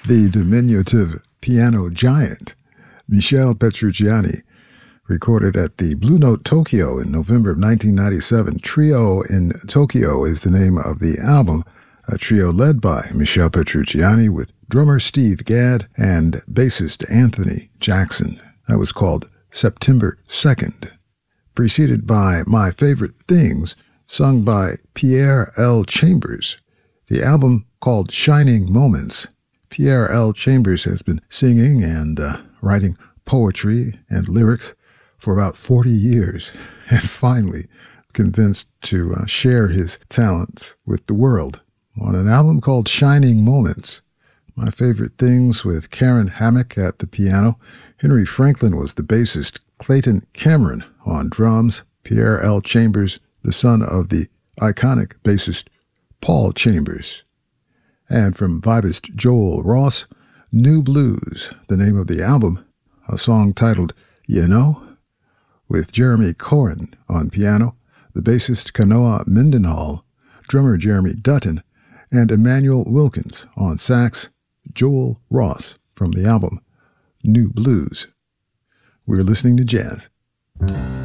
The diminutive piano giant, Michel Petrucciani, recorded at the Blue Note Tokyo in November of 1997. Trio in Tokyo is the name of the album, a trio led by Michel Petrucciani with drummer Steve Gadd and bassist Anthony Jackson. That was called September 2nd, preceded by My Favorite Things, sung by Pierre L. Chambers. The album called Shining Moments. Pierre L. Chambers has been singing and writing poetry and lyrics for about 40 years, and finally convinced to share his talents with the world on an album called Shining Moments. My Favorite Things with Karen Hammack at the piano. Henry Franklin was the bassist. Clayton Cameron on drums. Pierre L. Chambers, the son of the iconic bassist Paul Chambers. And from vibist Joel Ross, New Blues, the name of the album, a song titled You Know, with Jeremy Coren on piano, the bassist Kanoa Mendenhall, drummer Jeremy Dutton, and Emmanuel Wilkins on sax. Joel Ross from the album New Blues. We're listening to jazz.